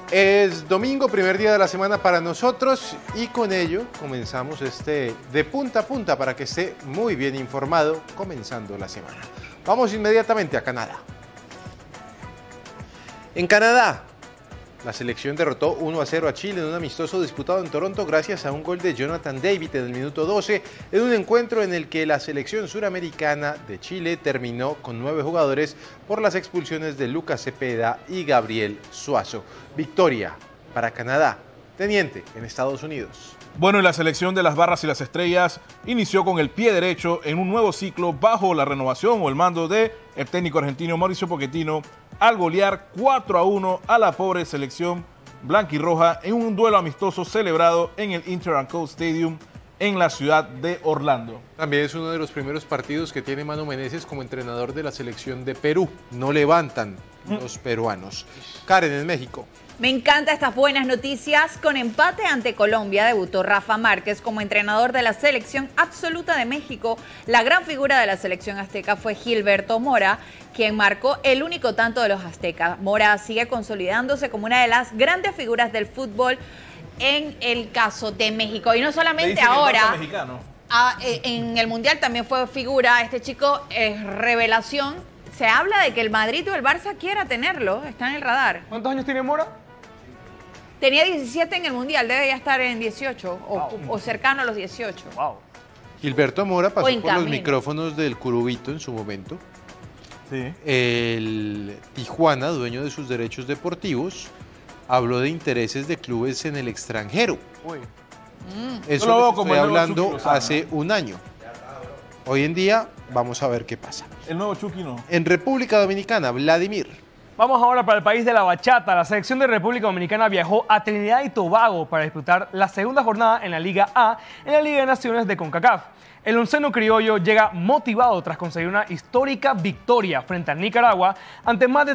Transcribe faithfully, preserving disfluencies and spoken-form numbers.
Es domingo, primer día de la semana para nosotros y con ello comenzamos este de punta a punta para que esté muy bien informado comenzando la semana. Vamos inmediatamente a Canadá. En Canadá, la selección derrotó uno a cero a Chile en un amistoso disputado en Toronto gracias a un gol de Jonathan David en el minuto doce, en un encuentro en el que la selección suramericana de Chile terminó con nueve jugadores por las expulsiones de Lucas Cepeda y Gabriel Suazo. Victoria para Canadá, teniente en Estados Unidos. Bueno, y la selección de las Barras y las Estrellas inició con el pie derecho en un nuevo ciclo bajo la renovación o el mando del técnico argentino Mauricio Pochettino, al golear cuatro a uno a la pobre selección blanquirroja en un duelo amistoso celebrado en el Inter and Co Stadium en la ciudad de Orlando. También es uno de los primeros partidos que tiene Mano Menezes como entrenador de la selección de Perú. No levantan los peruanos. Karen, en México. Me encantan estas buenas noticias. Con empate ante Colombia debutó Rafa Márquez como entrenador de la selección absoluta de México. La gran figura de la selección azteca fue Gilberto Mora, quien marcó el único tanto de los aztecas. Mora sigue consolidándose como una de las grandes figuras del fútbol en el caso de México. Y no solamente ahora, a, en el Mundial también fue figura. Este chico es revelación. Se habla de que el Madrid o el Barça quiera tenerlo, está en el radar. ¿Cuántos años tiene Mora? Tenía diecisiete en el Mundial, debe ya estar en dieciocho o, wow. o cercano a los dieciocho. Wow. Gilberto Mora pasó por camino. los micrófonos del Curubito en su momento. Sí. El Tijuana, dueño de sus derechos deportivos, habló de intereses de clubes en el extranjero. Uy. Mm. Eso lo estoy como hablando hace un año. Hoy en día, vamos a ver qué pasa. El nuevo Chucky no. En República Dominicana, Vladimir. Vamos ahora para el país de la bachata. La selección de República Dominicana viajó a Trinidad y Tobago para disputar la segunda jornada en la Liga A en la Liga de Naciones de CONCACAF. El onceno criollo llega motivado tras conseguir una histórica victoria frente a Nicaragua ante más de